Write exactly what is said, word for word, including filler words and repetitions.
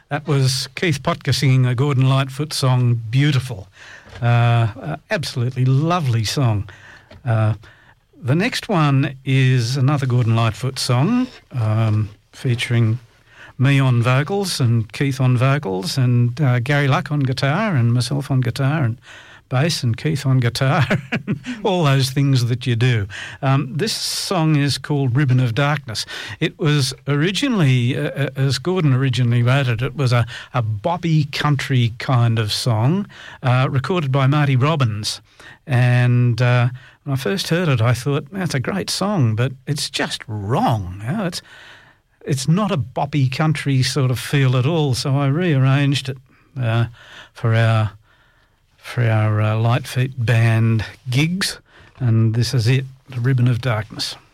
That was Keith Potka singing a Gordon Lightfoot song, Beautiful. Uh, uh, absolutely lovely song. Uh, the next one is another Gordon Lightfoot song, um, featuring me on vocals and Keith on vocals and uh, Gary Luck on guitar and myself on guitar and bass and Keith on guitar and all those things that you do. Um, this song is called Ribbon of Darkness. It was originally, uh, as Gordon originally wrote it, it was a, a boppy country kind of song uh, recorded by Marty Robbins. And uh, when I first heard it, I thought, that's a great song, but it's just wrong. You know, it's, it's not a boppy country sort of feel at all, so I rearranged it uh, for our for our uh, Lightfeet band gigs, and this is it, The Ribbon of Darkness.